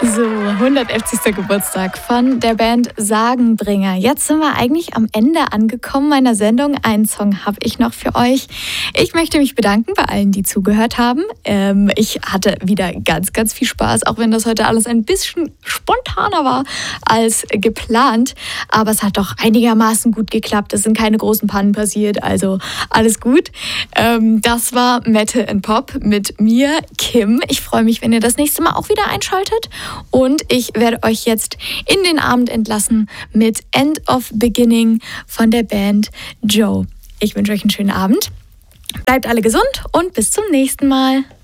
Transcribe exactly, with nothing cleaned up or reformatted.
So, hundertelfzigster Geburtstag von der Band Sagenbringer. Jetzt sind wir eigentlich am Ende angekommen meiner Sendung. Einen Song habe ich noch für euch. Ich möchte mich bedanken bei allen, die zugehört haben. Ähm, ich hatte wieder ganz, ganz viel Spaß, auch wenn das heute alles ein bisschen spontaner war als geplant. Aber es hat doch einigermaßen gut geklappt. Es sind keine großen Pannen passiert, also alles gut. Ähm, das war Mette and Pop mit mir, Kim. Ich freue mich, wenn ihr das nächste Mal auch wieder einschaltet. Und ich werde euch jetzt in den Abend entlassen mit End of Beginning von der Band Joe. Ich wünsche euch einen schönen Abend. Bleibt alle gesund und bis zum nächsten Mal.